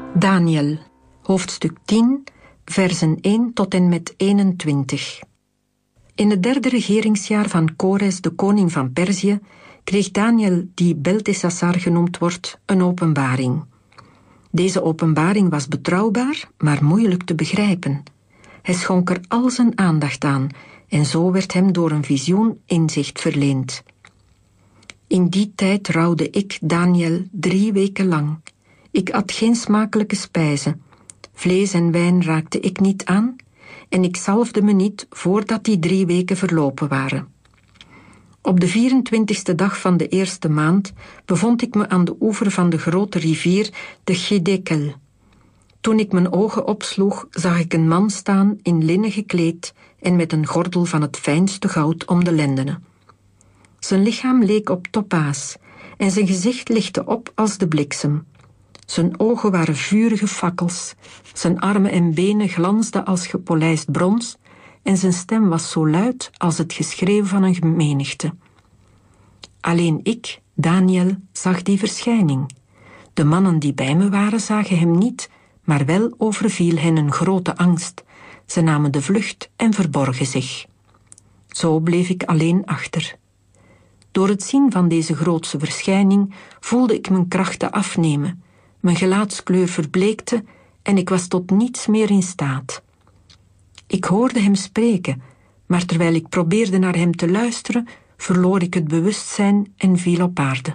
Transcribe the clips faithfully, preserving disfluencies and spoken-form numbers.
Daniel, hoofdstuk tien, versen één tot en met eenentwintig. In het derde regeringsjaar van Kores, de koning van Perzië, kreeg Daniel, die Beltesassar genoemd wordt, een openbaring. Deze openbaring was betrouwbaar, maar moeilijk te begrijpen. Hij schonk er al zijn aandacht aan en zo werd hem door een visioen inzicht verleend. In die tijd rouwde ik, Daniel, drie weken lang. Ik at geen smakelijke spijzen. Vlees en wijn raakte ik niet aan en ik zalfde me niet voordat die drie weken verlopen waren. Op de vierentwintigste dag van de eerste maand bevond ik me aan de oever van de grote rivier de Gedekel. Toen ik mijn ogen opsloeg, zag ik een man staan in linnen gekleed en met een gordel van het fijnste goud om de lendenen. Zijn lichaam leek op topaas en zijn gezicht lichtte op als de bliksem. Zijn ogen waren vurige fakkels, zijn armen en benen glansden als gepolijst brons en zijn stem was zo luid als het geschreeuw van een menigte. Alleen ik, Daniel, zag die verschijning. De mannen die bij me waren zagen hem niet, maar wel overviel hen een grote angst. Ze namen de vlucht en verborgen zich. Zo bleef ik alleen achter. Door het zien van deze grootse verschijning voelde ik mijn krachten afnemen. Mijn gelaatskleur verbleekte en ik was tot niets meer in staat. Ik hoorde hem spreken, maar terwijl ik probeerde naar hem te luisteren, verloor ik het bewustzijn en viel op aarde.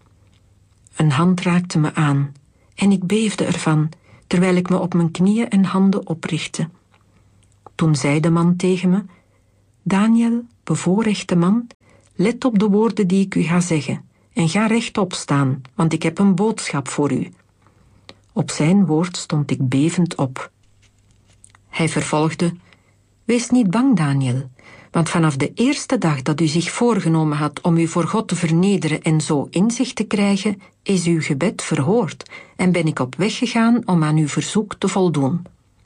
Een hand raakte me aan en ik beefde ervan, terwijl ik me op mijn knieën en handen oprichtte. Toen zei de man tegen me: Daniel, bevoorrechte man, let op de woorden die ik u ga zeggen en ga rechtop staan, want ik heb een boodschap voor u. Op zijn woord stond ik bevend op. Hij vervolgde: Wees niet bang, Daniel, want vanaf de eerste dag dat u zich voorgenomen had om u voor God te vernederen en zo inzicht te krijgen, is uw gebed verhoord en ben ik op weg gegaan om aan uw verzoek te voldoen.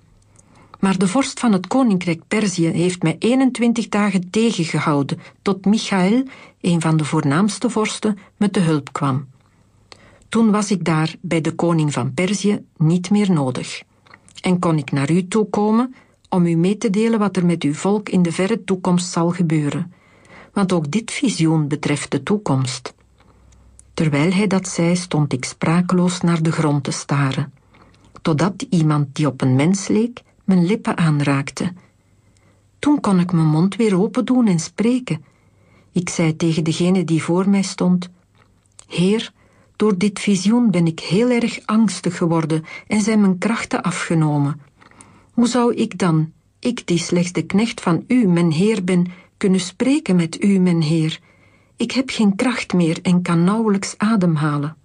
Maar de vorst van het koninkrijk Perzië heeft mij eenentwintig dagen tegengehouden, tot Michaël, een van de voornaamste vorsten, me te hulp kwam. Toen was ik daar bij de koning van Perzië niet meer nodig en kon ik naar u toe komen om u mee te delen wat er met uw volk in de verre toekomst zal gebeuren, want ook dit visioen betreft de toekomst. Terwijl hij dat zei, stond ik sprakeloos naar de grond te staren, totdat iemand die op een mens leek mijn lippen aanraakte. Toen kon ik mijn mond weer open doen en spreken. Ik zei tegen degene die voor mij stond: Heer, door dit visioen ben ik heel erg angstig geworden en zijn mijn krachten afgenomen. Hoe zou ik dan, ik die slechts de knecht van u, mijn Heer, ben, kunnen spreken met u, mijn Heer? Ik heb geen kracht meer en kan nauwelijks ademhalen.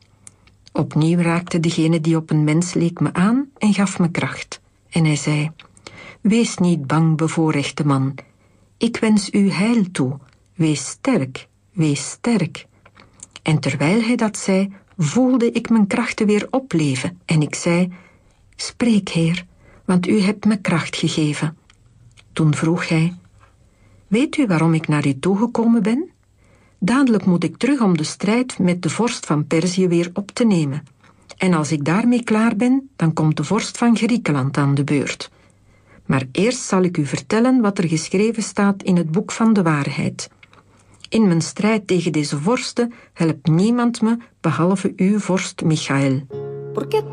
Opnieuw raakte degene die op een mens leek me aan en gaf me kracht. En hij zei: Wees niet bang, bevoorrechte man. Ik wens u heil toe. Wees sterk, wees sterk. En terwijl hij dat zei, voelde ik mijn krachten weer opleven en ik zei: Spreek, Heer, want u hebt me kracht gegeven. Toen vroeg hij: Weet u waarom ik naar u toegekomen ben? Dadelijk moet ik terug om de strijd met de vorst van Perzië weer op te nemen. En als ik daarmee klaar ben, dan komt de vorst van Griekenland aan de beurt. Maar eerst zal ik u vertellen wat er geschreven staat in het boek van de waarheid. In mijn strijd tegen deze vorsten helpt niemand me behalve uw vorst Michaël.